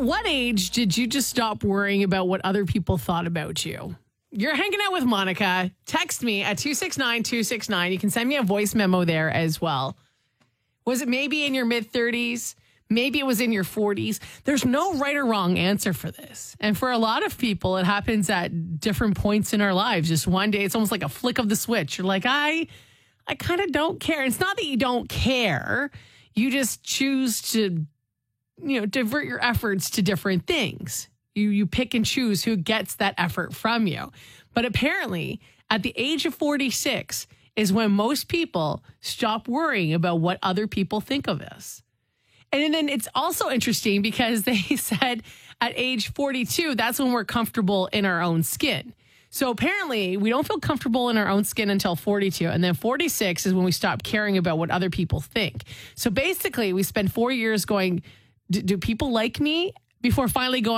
what age did you just stop worrying about what other people thought about you? You're hanging out with Monica. Text me at 269-269. You can send me a voice memo there as well. Was it maybe in your mid-30s? Maybe it was in your 40s. There's no right or wrong answer for this. And for a lot of people, it happens at different points in our lives. Just one day, it's almost like a flick of the switch. You're like, I kind of don't care. It's not that you don't care. You just choose to, divert your efforts to different things. You pick and choose who gets that effort from you. But apparently, at the age of 46 is when most people stop worrying about what other people think of us. And then it's also interesting because they said at age 42, that's when we're comfortable in our own skin. So apparently we don't feel comfortable in our own skin until 42. And then 46 is when we stop caring about what other people think. So basically we spend 4 years going, do people like me? Before finally going,